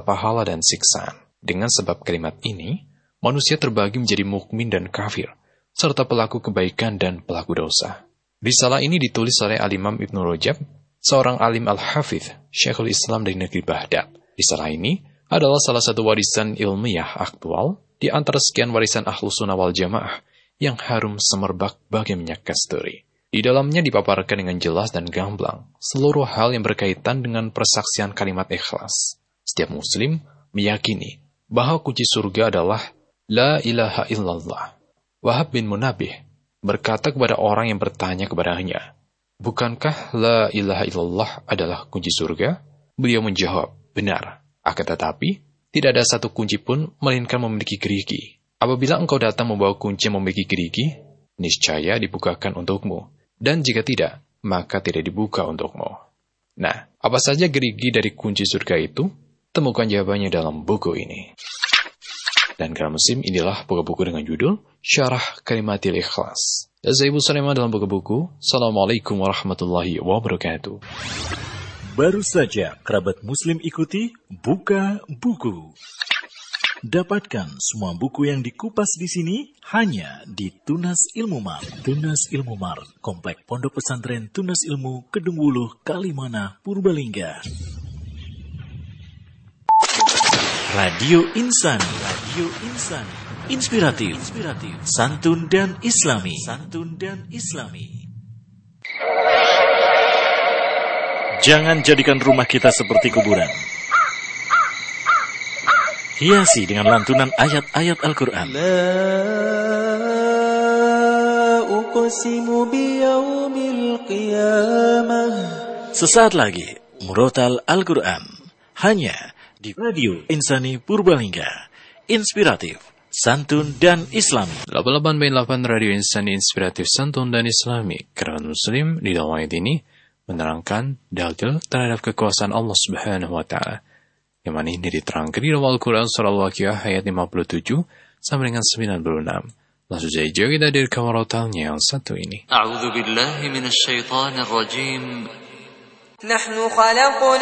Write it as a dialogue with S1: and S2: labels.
S1: pahala dan siksaan. Dengan sebab kalimat ini, manusia terbagi menjadi mukmin dan kafir, serta pelaku kebaikan dan pelaku dosa. Risalah ini ditulis oleh Al-Imam Ibnu Rajab, seorang alim al-hafidh, Syekhul Islam dari negeri Baghdad. Risalah ini adalah salah satu warisan ilmiah aktual di antara sekian warisan Ahlus Sunnah wal Jamaah yang harum semerbak bagi minyak kasturi. Di dalamnya dipaparkan dengan jelas dan gamblang seluruh hal yang berkaitan dengan persaksian kalimat ikhlas. Setiap muslim meyakini bahwa kunci surga adalah La ilaha illallah. Wahab bin Munabbih berkata kepada orang yang bertanya kepadanya, "Bukankah La ilaha illallah adalah kunci surga?" Beliau menjawab, "Benar. Akan tetapi, tidak ada satu kunci pun melainkan memiliki gerigi. Apabila engkau datang membawa kunci yang memiliki gerigi, niscaya dibukakan untukmu. Dan jika tidak, maka tidak dibuka untukmu." Nah, apa saja gerigi dari kunci surga itu? Temukan jawabannya dalam buku ini. Dan karena musim, inilah buku-buku dengan judul Syarah Kalimatil Ikhlas. Dan saya Ibu Sulaiman dalam buku-buku. Assalamualaikum warahmatullahi wabarakatuh.
S2: Baru saja kerabat muslim ikuti Buka Buku. Dapatkan semua buku yang dikupas di sini hanya di Tunas Ilmu Mart. Tunas Ilmu Mart, Komplek Pondok Pesantren Tunas Ilmu, Kedung Wuluh, Kalimana, Purbalingga. Radio Insani. Radio Insani. Inspiratif, santun dan islami. Santun dan islami. Jangan jadikan rumah kita seperti kuburan. Hiasi dengan lantunan ayat-ayat Al-Quran. Sesaat lagi, Murotal Al-Quran. Hanya di Radio Insani Purbalingga. Inspiratif, santun dan islami.
S1: 88.8 Radio Insani Inspiratif, Santun dan Islami. Kerabat muslim di dalam ayat ini menerangkan dalil terhadap kekuasaan Allah Subhanahu wa Ta'ala. Yang mana ini diterangkan di dalam Al-Quran surah Al-Waqiah ayat 57 sampai dengan 96. Langsung saja kita dari kawarotalnya yang satu ini.
S3: A'udzu billahi minasyaitonir rajim.
S4: Nahnu khalaqna